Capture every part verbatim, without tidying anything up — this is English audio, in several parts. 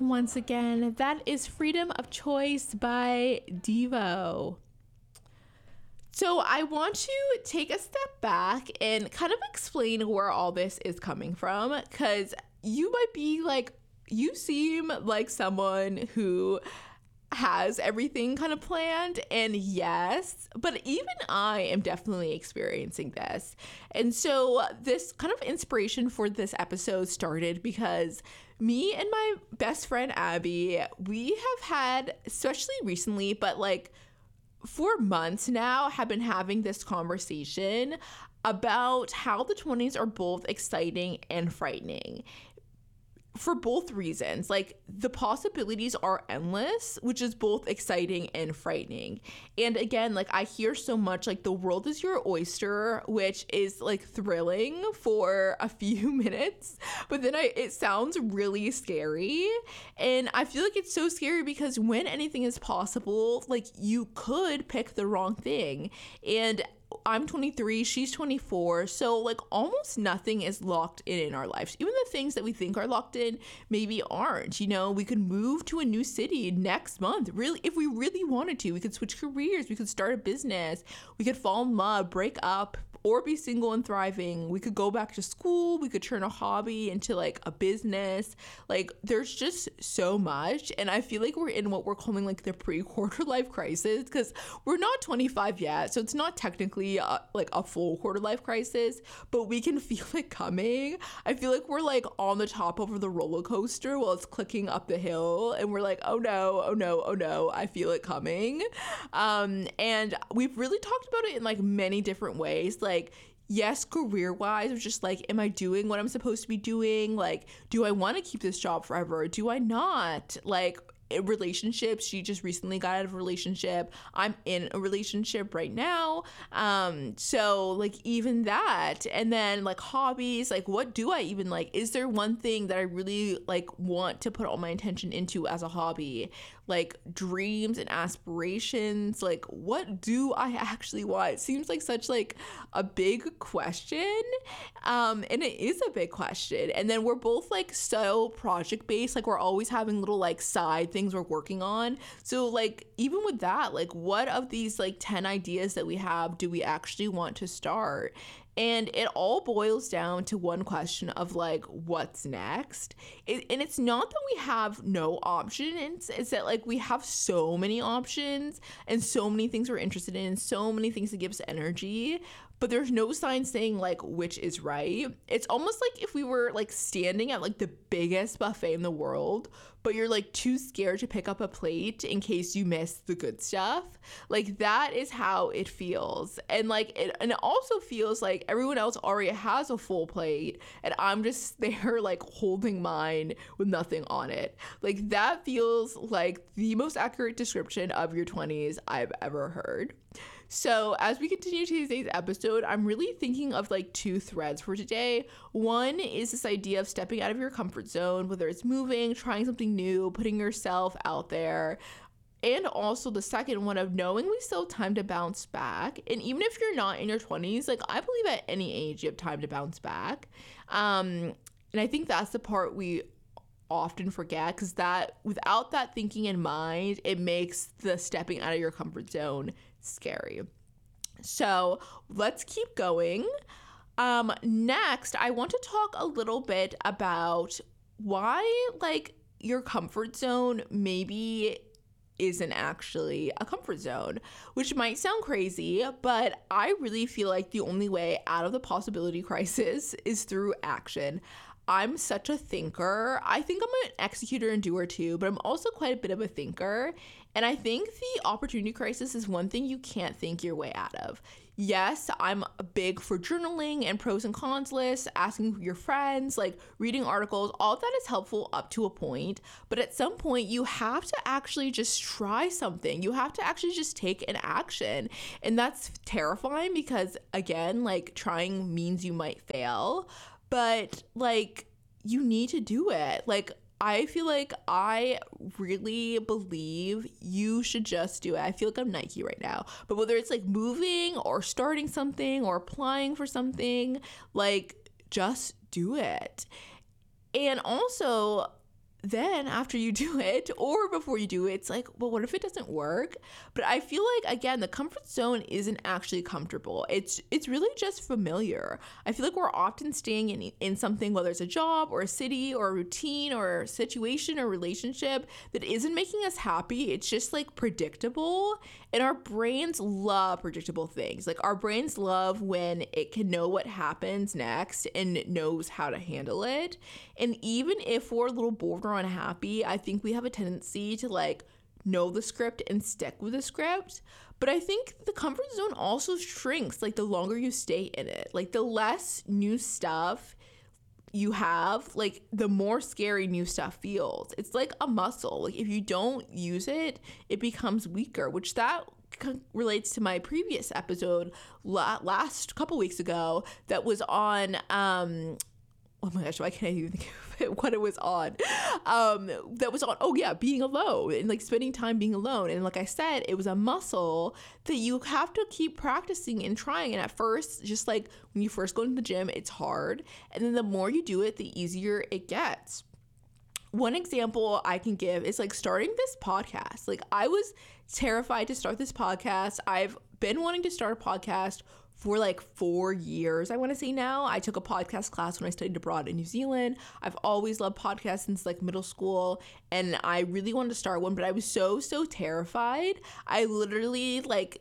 once again. That is Freedom of Choice by Devo. So I want to take a step back and kind of explain where all this is coming from, because you might be like, you seem like someone who has everything kind of planned, and yes, but even I am definitely experiencing this. And so this kind of inspiration for this episode started because me and my best friend Abby, we have had, especially recently, but like for months now, have been having this conversation about how the twenties are both exciting and frightening. For both reasons. Like, the possibilities are endless, which is both exciting and frightening. And again, like, I hear so much like the world is your oyster, which is like thrilling for a few minutes, but then I it sounds really scary. And I feel like it's so scary because when anything is possible, like, you could pick the wrong thing. And I'm twenty-three, she's twenty-four, so like almost nothing is locked in in our lives. Even the things that we think are locked in maybe aren't. You know, we could move to a new city next month. Really, if we really wanted to, we could switch careers, we could start a business, we could fall in love, break up, or be single and thriving. We could go back to school, we could turn a hobby into like a business. Like, there's just so much. And I feel like we're in what we're calling like the pre-quarter life crisis, because we're not twenty-five yet, so it's not technically a, like a full quarter life crisis, but we can feel it coming. I feel like we're like on the top of the roller coaster while it's clicking up the hill, and we're like, oh no, oh no, oh no, I feel it coming. Um, and we've really talked about it in like many different ways. Like, Like, yes, career-wise, it's just like, am I doing what I'm supposed to be doing? Like, do I want to keep this job forever? Do I not? Like, in relationships, she just recently got out of a relationship. I'm in a relationship right now. Um, so like even that, and then like hobbies, like what do I even like? Is there one thing that I really like want to put all my attention into as a hobby? Like dreams and aspirations, like what do I actually want? It seems like such like a big question, um and it is a big question. And then we're both like so project based, like we're always having little like side things we're working on. So like even with that, like what of these like ten ideas that we have do we actually want to start? And it all boils down to one question of like, what's next? It, and it's not that we have no options. It's that like we have so many options and so many things we're interested in, so many things that give us energy, but there's no sign saying like which is right. It's almost like if we were like standing at like the biggest buffet in the world, but you're like too scared to pick up a plate in case you miss the good stuff. Like that is how it feels. And like it, and it also feels like everyone else already has a full plate and I'm just there like holding mine with nothing on it. Like that feels like the most accurate description of your twenties I've ever heard. So as we continue today's episode, I'm really thinking of like two threads for today. One is this idea of stepping out of your comfort zone, whether it's moving, trying something new, putting yourself out there. And also the second one of knowing we still have time to bounce back. And even if you're not in your twenties, like I believe at any age you have time to bounce back. Um, and I think that's the part we often forget, because that without that thinking in mind, it makes the stepping out of your comfort zone scary. So let's keep going. Um, next, I want to talk a little bit about why like your comfort zone maybe isn't actually a comfort zone, which might sound crazy, but I really feel like the only way out of the possibility crisis is through action. I'm such a thinker. I think I'm an executor and doer too, but I'm also quite a bit of a thinker. And I think the opportunity crisis is one thing you can't think your way out of. Yes, I'm big for journaling and pros and cons lists, asking your friends, like reading articles. All of that is helpful up to a point. But at some point, you have to actually just try something. You have to actually just take an action. And that's terrifying because, again, like trying means you might fail. But like, you need to do it. Like, I feel like I really believe you should just do it. I feel like I'm Nike right now. But whether it's like moving or starting something or applying for something, like just do it. And also, then after you do it or before you do it, it's like, well, what if it doesn't work? But I feel like, again, the comfort zone isn't actually comfortable. It's it's really just familiar. I feel like we're often staying in, in something, whether it's a job or a city or a routine or a situation or relationship that isn't making us happy. It's just like predictable. And our brains love predictable things. Like our brains love when it can know what happens next and knows how to handle it. And even if we're a little bored or unhappy, I think we have a tendency to like know the script and stick with the script. But I think the comfort zone also shrinks like the longer you stay in it. Like the less new stuff you have, like the more scary new stuff feels. It's like a muscle. Like if you don't use it, it becomes weaker, which that c- relates to my previous episode la- last couple weeks ago that was on um oh my gosh, why can't I even think of it, what it was on? Um, that was on, oh yeah, being alone and like spending time being alone. And like I said, it was a muscle that you have to keep practicing and trying. And at first, just like when you first go into the gym, it's hard. And then the more you do it, the easier it gets. One example I can give is like starting this podcast. Like I was terrified to start this podcast. I've been wanting to start a podcast for like four years, I want to say now. I took a podcast class when I studied abroad in New Zealand. I've always loved podcasts since like middle school, and I really wanted to start one, but I was so, so terrified. I literally like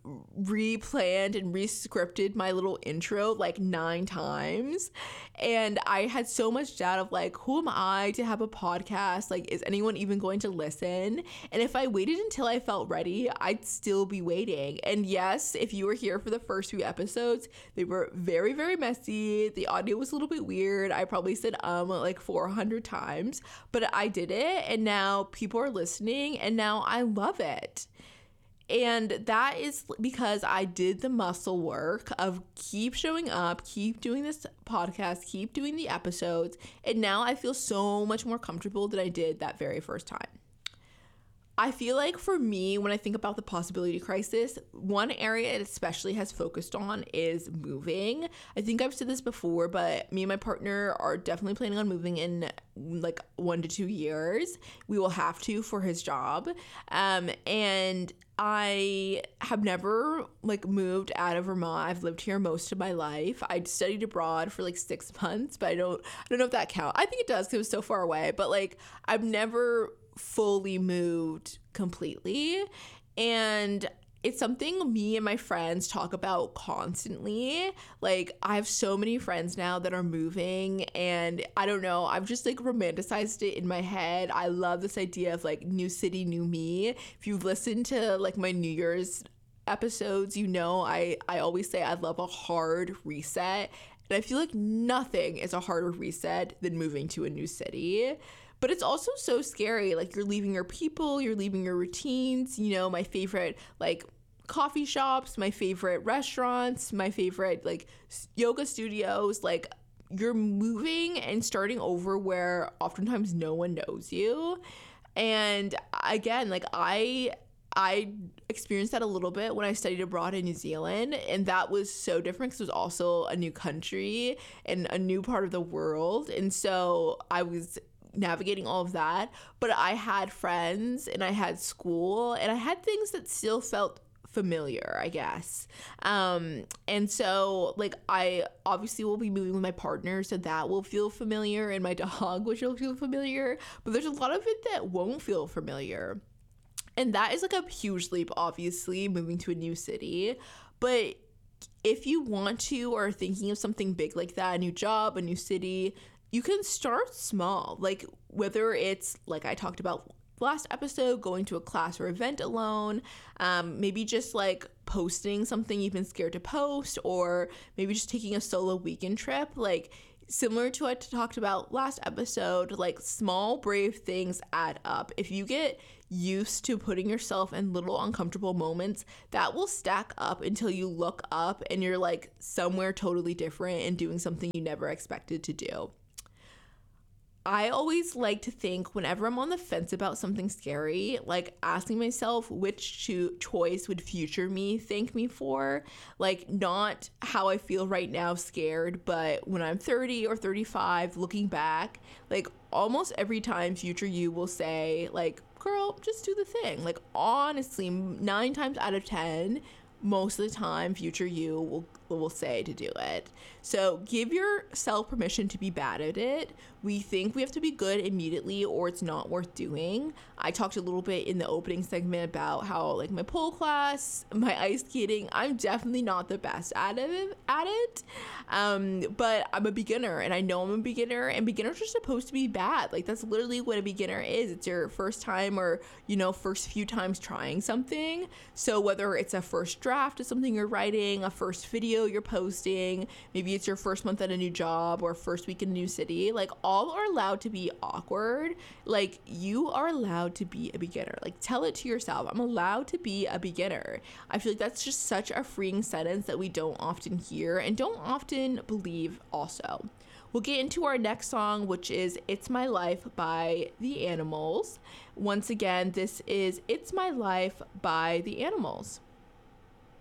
replanned and re-scripted my little intro like nine times, and I had so much doubt of like, who am I to have a podcast? Like, is anyone even going to listen? And if I waited until I felt ready, I'd still be waiting. And yes, if you were here for the first few episodes, they were very, very messy. The audio was a little bit weird. I probably said um like four hundred times, but I did it, and now people are listening, and now I love it. And that is because I did the muscle work of keep showing up, keep doing this podcast, keep doing the episodes. And now I feel so much more comfortable than I did that very first time. I feel like for me, when I think about the possibility crisis, one area it especially has focused on is moving. I think I've said this before, but me and my partner are definitely planning on moving in like one to two years. We will have to for his job. Um, and I have never like moved out of Vermont. I've lived here most of my life. I studied abroad for like six months, but I don't, I don't know if that counts. I think it does because it was so far away, but like I've never fully moved completely. And it's something me and my friends talk about constantly. Like I have so many friends now that are moving, and I don't know, I've just like romanticized it in my head. I love this idea of like new city, new me. If you've listened to like my New Year's episodes, you know I I always say I love a hard reset, and I feel like nothing is a harder reset than moving to a new city. But it's also so scary. Like you're leaving your people, you're leaving your routines, you know, my favorite like coffee shops, my favorite restaurants, my favorite like yoga studios. Like you're moving and starting over where oftentimes no one knows you. And again, like I I experienced that a little bit when I studied abroad in New Zealand, and that was so different because it was also a new country and a new part of the world. And so I was navigating all of that, but I had friends and I had school and I had things that still felt familiar, I guess. Um, and so like I obviously will be moving with my partner, so that will feel familiar, and my dog, which will feel familiar, but there's a lot of it that won't feel familiar. And that is like a huge leap, obviously, moving to a new city. But if you want to or are thinking of something big like that, a new job, a new city, you can start small. Like whether it's like I talked about last episode, going to a class or event alone, um, maybe just like posting something you've been scared to post, or maybe just taking a solo weekend trip. Like similar to what I talked about last episode, like small brave things add up. If you get used to putting yourself in little uncomfortable moments, that will stack up until you look up and you're like somewhere totally different and doing something you never expected to do. I always like to think whenever I'm on the fence about something scary, like asking myself which cho- choice would future me thank me for. Like, not how I feel right now scared, but when I'm thirty or thirty-five, looking back, like almost every time future you will say, like, girl, just do the thing. Like, honestly, nine times out of ten, most of the time future you will will say to do it. So give yourself permission to be bad at it. We think we have to be good immediately or it's not worth doing. I talked a little bit in the opening segment about how, like, my pole class, my ice skating, I'm definitely not the best at it at it um but I'm a beginner, and I know I'm a beginner, and beginners are supposed to be bad. Like, that's literally what a beginner is. It's your first time, or, you know, first few times trying something. So whether it's a first draft of something you're writing, a first video you're posting, maybe it's your first month at a new job or first week in a new city, like, all are allowed to be awkward. Like, you are allowed to be a beginner. Like, tell it to yourself, I'm allowed to be a beginner. I feel like that's just such a freeing sentence that we don't often hear and don't often believe also. We'll get into our next song, which is It's My Life by The Animals. Once again, this is It's My Life by The Animals.